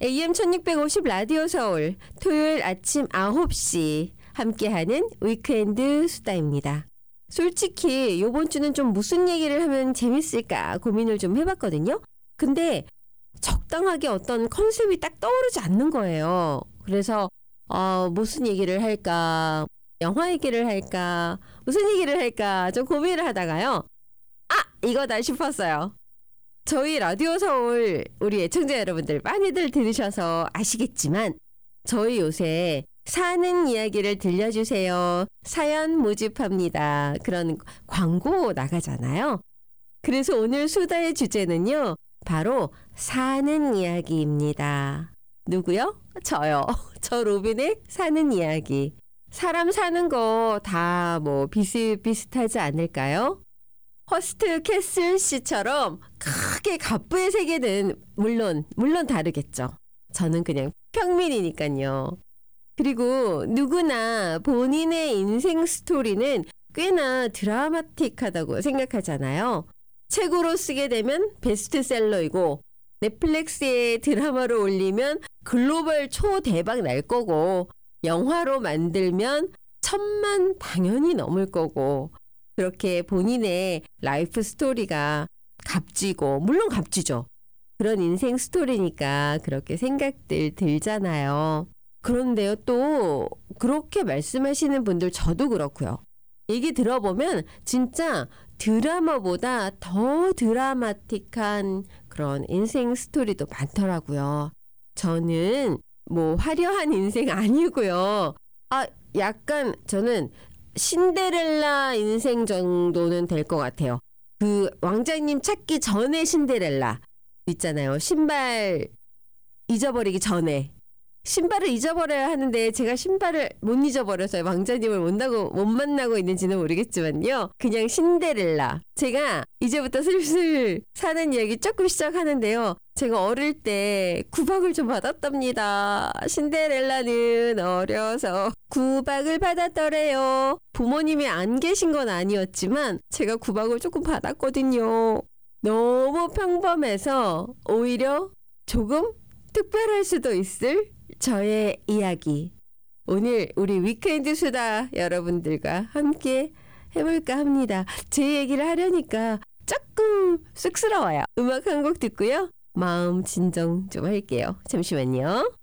AM 1650 라디오 서울 토요일 아침 9시 함께하는 위크엔드 수다입니다. 솔직히 이번 주는 좀 무슨 얘기를 하면 재밌을까 고민을 좀 해봤거든요. 근데 적당하게 어떤 컨셉이 딱 떠오르지 않는 거예요. 그래서 무슨 얘기를 할까? 영화 얘기를 할까? 무슨 얘기를 할까? 좀 고민을 하다가요. 이거다 싶었어요. 저희 라디오 서울 우리 애청자 여러분들 많이들 들으셔서 아시겠지만 저희 요새 사는 이야기를 들려주세요. 사연 모집합니다. 그런 광고 나가잖아요. 그래서 오늘 수다의 주제는요. 바로 사는 이야기입니다. 누구요? 저요. 저 로빈의 사는 이야기. 사람 사는 거 다 뭐 비슷비슷하지 않을까요? 허스트 캐슬 씨처럼 크게 갑부의 세계는 물론 다르겠죠. 저는 그냥 평민이니까요. 그리고 누구나 본인의 인생 스토리는 꽤나 드라마틱하다고 생각하잖아요. 책으로 쓰게 되면 베스트셀러이고 넷플릭스에 드라마로 올리면 글로벌 초대박 날 거고 영화로 만들면 1000만 당연히 넘을 거고 그렇게 본인의 라이프 스토리가 값지고 물론 값지죠. 그런 인생 스토리니까 그렇게 생각들 들잖아요. 그런데요 또 그렇게 말씀하시는 분들 저도 그렇고요. 얘기 들어보면 진짜 드라마보다 더 드라마틱한 그런 인생 스토리도 많더라고요. 저는 뭐 화려한 인생 아니고요. 약간 저는 신데렐라 인생 정도는 될 것 같아요. 그 왕자님 찾기 전에 신데렐라 있잖아요. 신발 잊어버리기 전에. 신발을 잊어버려야 하는데 제가 신발을 못 잊어버려서 왕자님을 못 만나고 있는지는 모르겠지만요. 그냥 신데렐라. 제가 이제부터 슬슬 사는 이야기 조금 시작하는데요. 제가 어릴 때 구박을 좀 받았답니다. 신데렐라는 어려서 구박을 받았더래요. 부모님이 안 계신 건 아니었지만 제가 구박을 조금 받았거든요. 너무 평범해서 오히려 조금 특별할 수도 있을 저의 이야기. 오늘 우리 위크엔드 수다 여러분들과 함께 해볼까 합니다. 제 얘기를 하려니까 조금 쑥스러워요. 음악 한 곡 듣고요. 마음 진정 좀 할게요. 잠시만요.